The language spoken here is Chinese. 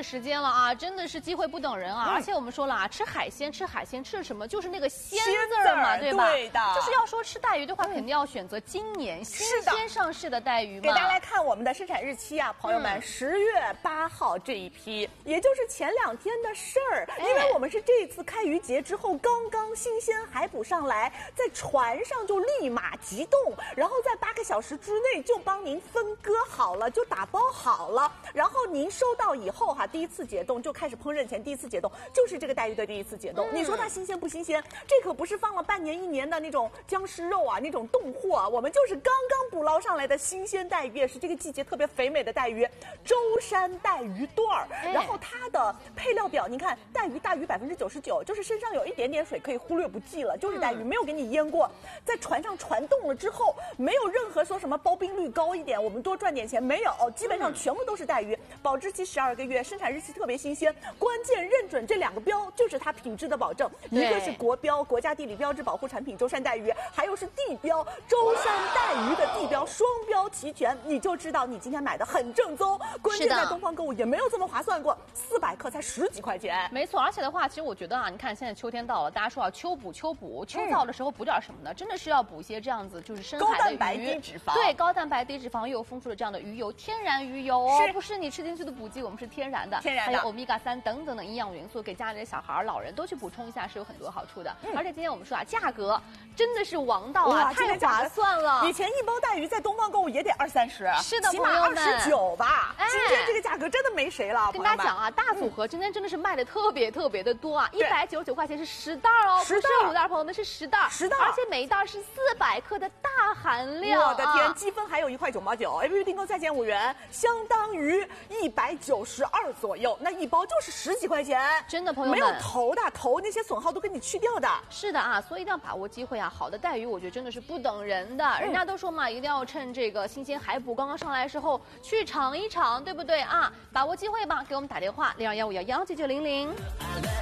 时间了啊，真的是机会不等人啊！而且我们说了啊，吃海鲜吃的什么？就是那个鲜字儿嘛，对吧？ 对的。 就是要说吃带鱼的话，肯定要选择今年新鲜上市的带鱼嘛。 给大家来看我们的生产日期啊，朋友们，10月8号这一批，也就是前2天的事儿。因为我们是这一次开渔节之后刚刚新鲜海捕上来，在船上就立马急冻，然后在8个小时之内就帮您分割好了，就打包好了。然后您收到以后哈，第一次解冻就开始烹饪前第一次解冻，就是这个带鱼的第一次解冻。你说它新鲜不新鲜？这可不是放了半年1年的那种僵尸肉啊，那种冻货啊，我们就是刚刚捕捞上来的新鲜带鱼，也是这个季节特别肥美的带鱼，舟山带鱼段儿。然后它的配料表，您看带鱼大于99%，就是身上有一点点水可以忽略不计了，就是带鱼，没有给你腌过，在船上船冻了之后，没有任何说什么包冰率高一点，我们多赚点钱，没有，基本上全部都是带鱼，保质期12个月，生产日期特别新鲜，关键认准这2个标就是它品质的保证，一个是国标国家地理标志保护产品舟山带鱼，还有是地标舟山带鱼的地标，双标齐全，你就知道你今天买的很正宗。关键在东方购物也没有这么划算过，400克才10几块钱。 没错，而且的话，其实我觉得啊，你看现在秋天到了，大家说要秋补，秋燥的时候补点什么呢？真的是要补一些这样子，就是深海的鱼， 高蛋白低脂肪， 对，高蛋白低脂肪又有丰富的这样的鱼油，天然鱼油哦，不是你吃进去的补剂，我们是天然的，还有欧米伽3等等的营养元素，给家里的小孩、老人都去补充一下，是有很多好处的。而且今天我们说啊，价格真的是王道啊，太划算了。 以前1包带鱼在东方购物也得20-30， 是的， 起码29吧。今天这个价格真的没谁了。 跟大家讲啊，大组合今天真的是卖的特别的多啊，199块钱是10袋哦，不是5袋，朋友们是10袋，而且每一袋是400克的大含量。 我的天，积分还有1块9毛9 ，APP 订购再减5元，相当于192左右，那1包就是10几块钱。 真的，朋友们， 没有头那些损耗都给你去掉的。 是的啊，所以一定要把握机会啊！好的带鱼，我觉得真的是不等人的。人家都说嘛，一定要趁这个新鲜海捕刚刚上来的时候去尝一尝，对不对啊？把握机会吧，给我们打电话0215119900。